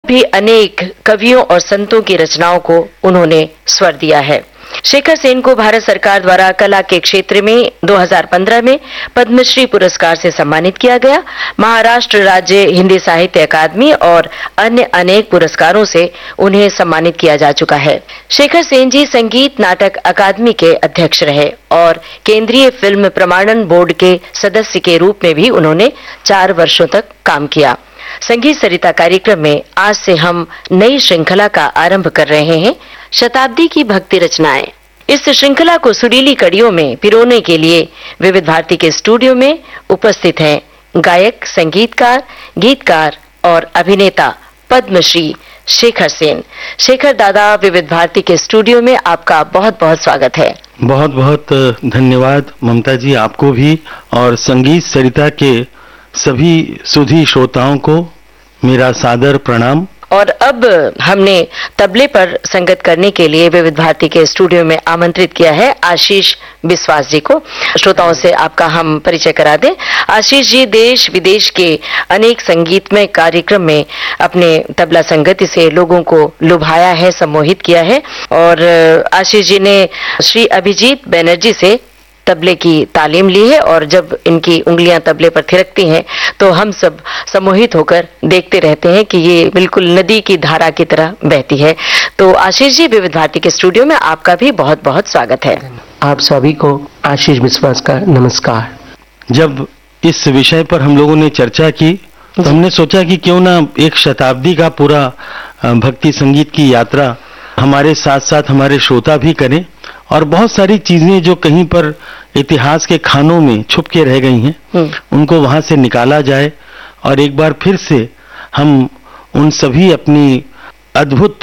भी अनेक कवियों और संतों की रचनाओं को उन्होंने स्वर दिया है। शेखर सेन को भारत सरकार द्वारा कला के क्षेत्र में 2015 में पद्मश्री पुरस्कार से सम्मानित किया गया। महाराष्ट्र राज्य हिंदी साहित्य अकादमी और अन्य अनेक पुरस्कारों से उन्हें सम्मानित किया जा चुका है। शेखर सेन जी संगीत नाटक अकादमी के अध्यक्ष रहे और केंद्रीय फिल्म प्रमाणन बोर्ड के सदस्य के रूप में भी उन्होंने 4 वर्षों तक काम किया। संगीत सरिता कार्यक्रम में आज से हम नई श्रृंखला का आरंभ कर रहे हैं, शताब्दी की भक्ति रचनाएं। इस श्रृंखला को सुरीली कड़ियों में पिरोने के लिए विविध भारती के स्टूडियो में उपस्थित हैं गायक, संगीतकार, गीतकार और अभिनेता पद्मश्री शेखर सेन। शेखर दादा, विविध भारती के स्टूडियो में आपका बहुत बहुत स्वागत है। बहुत बहुत धन्यवाद ममता जी, आपको भी और संगीत सरिता के सभी सुधी श्रोताओं को मेरा सादर प्रणाम। और अब हमने तबले पर संगत करने के लिए विविध भारती के स्टूडियो में आमंत्रित किया है आशीष बिस्वास जी को। श्रोताओं से आपका हम परिचय करा दें। आशीष जी देश विदेश के अनेक संगीतमय कार्यक्रम में अपने तबला संगति से लोगों को लुभाया है, सम्मोहित किया है। और आशीष जी ने श्री अभिजीत बैनर्जी से तबले की तालीम ली है और जब इनकी उंगलियां तबले पर थिरकती हैं तो हम सब सम्मोहित होकर देखते रहते हैं कि ये बिल्कुल नदी की धारा की तरह बहती है। तो आशीष जी, विविध भारती के स्टूडियो में आपका भी बहुत बहुत स्वागत है। आप सभी को आशीष विश्वास का नमस्कार। जब इस विषय पर हम लोगों ने चर्चा की तो हमने सोचा कि क्यों ना एक शताब्दी का पूरा भक्ति संगीत की यात्रा हमारे साथ साथ हमारे श्रोता भी करें और बहुत सारी चीजें जो कहीं पर इतिहास के खानों में छुप के रह गई हैं उनको वहां से निकाला जाए और एक बार फिर से हम उन सभी अपनी अद्भुत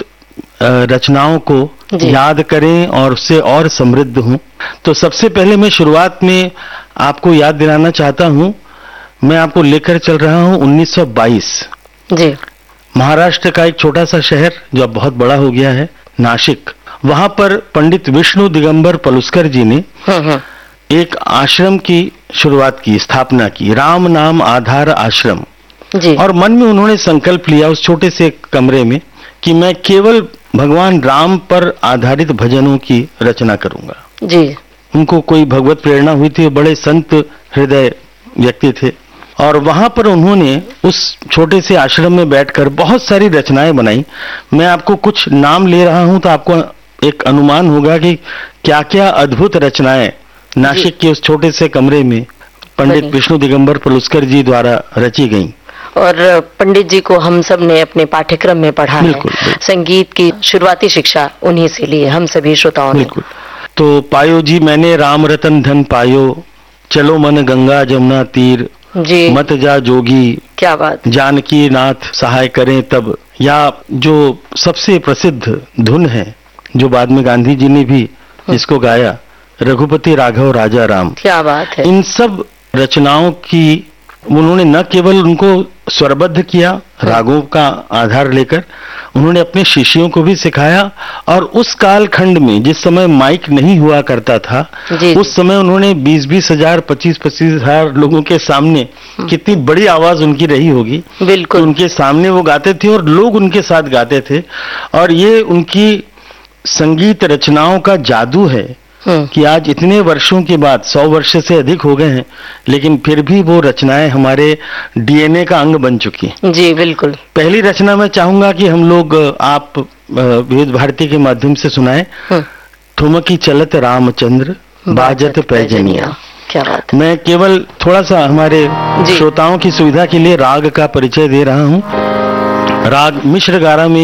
रचनाओं को याद करें और उससे और समृद्ध हों। तो सबसे पहले मैं शुरुआत में आपको याद दिलाना चाहता हूं, मैं आपको लेकर चल रहा हूं 1922 जी। महाराष्ट्र का एक छोटा सा शहर जो अब बहुत बड़ा हो गया है, नासिक। वहां पर पंडित विष्णु दिगंबर पलुस्कर जी ने एक आश्रम की शुरुआत की, स्थापना की, राम नाम आधार आश्रम जी। और मन में उन्होंने संकल्प लिया उस छोटे से कमरे में कि मैं केवल भगवान राम पर आधारित भजनों की रचना करूंगा जी। उनको कोई भगवत प्रेरणा हुई थी, बड़े संत हृदय व्यक्ति थे और वहां पर उन्होंने उस छोटे से आश्रम में बैठकर बहुत सारी रचनाएं बनाई। मैं आपको कुछ नाम ले रहा हूं तो आपको एक अनुमान होगा कि क्या क्या अद्भुत रचनाएं नासिक के उस छोटे से कमरे में पंडित विष्णु दिगंबर पलुस्कर जी द्वारा रची गईं। और पंडित जी को हम सब ने अपने पाठ्यक्रम में पढ़ा है। संगीत की शुरुआती शिक्षा उन्हीं से ली, हम सभी श्रोताओं ने। तो पायो जी मैंने राम रतन धन पायो, चलो मन गंगा जमुना तीर जी, मत जा जोगी, क्या बात, जानकी नाथ सहाय करें तब, या जो सबसे प्रसिद्ध धुन है जो बाद में गांधी जी ने भी जिसको गाया, रघुपति राघव राजा राम, क्या बात है। इन सब रचनाओं की उन्होंने न केवल उनको स्वरबद्ध किया रागों का आधार लेकर, उन्होंने अपने शिष्यों को भी सिखाया। और उस काल खंड में जिस समय माइक नहीं हुआ करता था उस समय उन्होंने 20-20 हजार 25-25 हजार लोगों के सामने, कितनी बड़ी आवाज उनकी रही होगी, बिल्कुल उनके सामने वो गाते थे और लोग उनके साथ गाते थे। और ये उनकी संगीत रचनाओं का जादू है कि आज इतने वर्षों के बाद, 100 वर्ष से अधिक हो गए हैं, लेकिन फिर भी वो रचनाएं हमारे डीएनए का अंग बन चुकी हैं जी। बिल्कुल। पहली रचना मैं चाहूंगा कि हम लोग आप विविध भारती के माध्यम से सुनाएं, ठुमकी चलत रामचंद्र बाजत पैजनिया। क्या बात। मैं केवल थोड़ा सा हमारे श्रोताओं की सुविधा के लिए राग का परिचय दे रहा हूँ। राग मिश्र गारा में